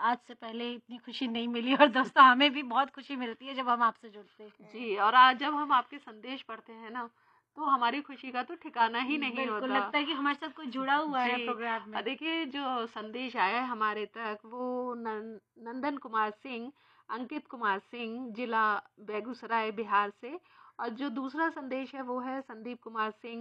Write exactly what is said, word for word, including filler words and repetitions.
आज से पहले इतनी खुशी नहीं मिली और दोस्तों हमें भी बहुत खुशी मिलती है जब हम आपसे जुड़ते हैं। जी, और आज जब हम आपके संदेश पढ़ते हैं ना, तो हमारी खुशी का तो ठिकाना ही नहीं बिल्कुल, होता। लगता है कि हमारे साथ कोई जुड़ा हुआ है जी, प्रोग्राम अ, में। देखिए जो संदेश आया है हमारे तक वो नं नंदन कुमार सिंह, अंकित कुमार सिंह, जिला बेगूसराय, बिहार से। और जो दूसरा संदेश है वो है संदीप कुमार सिंह